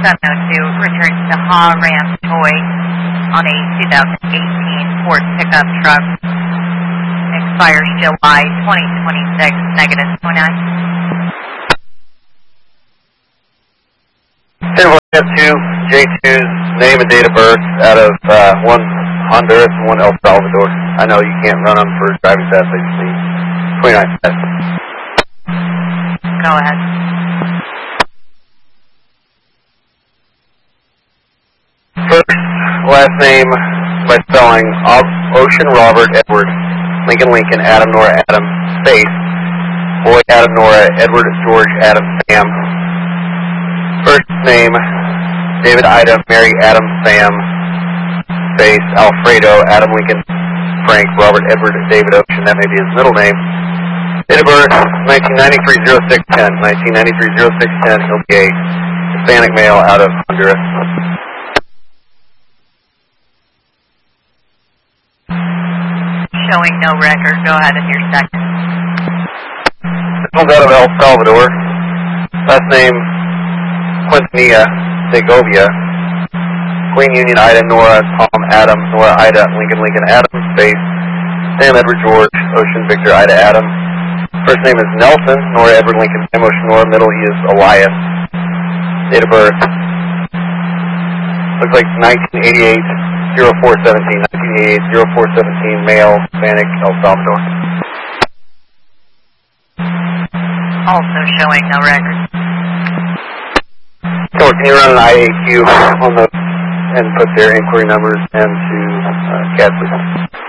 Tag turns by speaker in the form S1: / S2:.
S1: 702 returns to Ha Ram Toy on a 2018 Ford pickup truck. Expires July 2026, -29.
S2: Two J2's name and date of birth out of one Honduras and one El Salvador. I know you can't run them for driving tests. I just need 29 tests.
S1: Go ahead.
S2: First, last name by spelling Ocean Robert Edward, Lincoln Adam Nora Adam, space, Boy Adam Nora Edward George Adam Sam. First name David Ida Mary Adam Sam, space Alfredo Adam Lincoln Frank Robert Edward David Ocean. That may be his middle name. Date of birth 1993-06-10. 1993-06-10. He'll be a Hispanic male out of Honduras.
S1: Showing no record. Go ahead with your second.
S2: This one's out of El Salvador. Last name Quintanilla Segovia. Queen Union Ida Nora Tom Adam Nora Ida Lincoln Adam, space Sam Edward George Ocean Victor Ida Adam. First name is Nelson Nora Edward Lincoln Sam Ocean Nora. Middle is Elias. Date of birth looks like 1988 0417. 1988 0417. Male, Hispanic, El Salvador.
S1: Also showing no record.
S2: So can you run an IAQ on those and put their inquiry numbers into CAD, please?